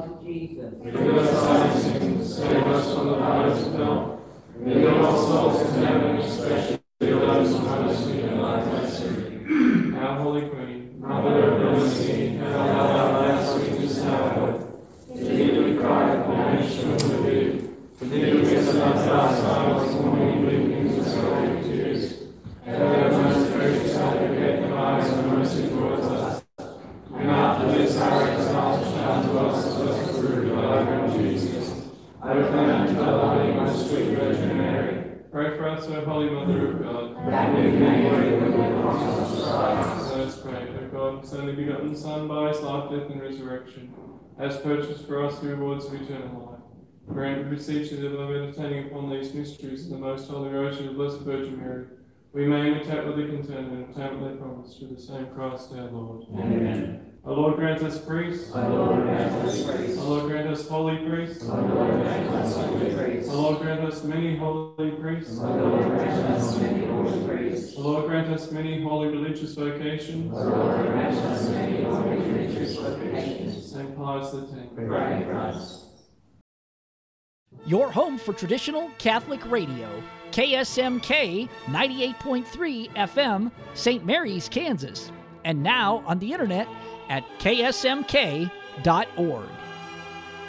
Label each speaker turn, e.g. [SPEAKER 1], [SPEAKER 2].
[SPEAKER 1] of Jesus.
[SPEAKER 2] Forgive us our sins, save us from the fires of hell. Lead all souls to heaven, especially those who most need a life mercy.
[SPEAKER 3] Our Holy Queen,
[SPEAKER 2] Mother of mercy, hail our life, sweetness, and our hope. To thee we cry, admonition of the weak. To thee we send up our sighs, mourning, weeping, and sorrowing tears. Hail, most gracious Advocate, arise in mercy towards us. And after this our exile, shout to us through the life of Jesus. I proclaim to the Holy, most sweet Virgin Mary.
[SPEAKER 3] pray for us, O Holy Mother of God.
[SPEAKER 1] That we may live with the promise of Christ.
[SPEAKER 3] Let us pray that God, His only begotten Son, by His life, death, and resurrection, has purchased for us the rewards of eternal life. Grant, we beseech you, that by meditating upon these mysteries in the most holy rosary of the Blessed Virgin Mary, we may imitate what they contain and obtain what they promise, through the same Christ our Lord.
[SPEAKER 1] Amen.
[SPEAKER 3] O Lord, grant us priests.
[SPEAKER 1] O Lord, grant us grace.
[SPEAKER 3] O Lord, grant us holy priests.
[SPEAKER 1] O Lord, grant us holy grace.
[SPEAKER 3] O Lord, grant us many holy priests.
[SPEAKER 1] O Lord, grant us many holy priests.
[SPEAKER 3] O Lord, grant us many holy religious vocations.
[SPEAKER 1] O Lord, grant us many holy religious vocations.
[SPEAKER 3] Saint Pius X.
[SPEAKER 1] Pray for us.
[SPEAKER 4] Your home for traditional Catholic radio, KSMK 98.3 FM, St. Mary's, Kansas. And now on the internet at ksmk.org.